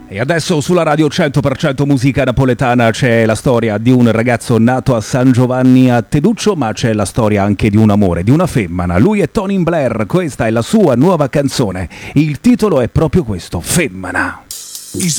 E adesso sulla radio 100% musica napoletana c'è la storia di un ragazzo nato a San Giovanni a Teduccio, ma c'è la storia anche di un amore, di una femmina. Lui è Tony Blair, questa è la sua nuova canzone. Il titolo è proprio questo, Femmina.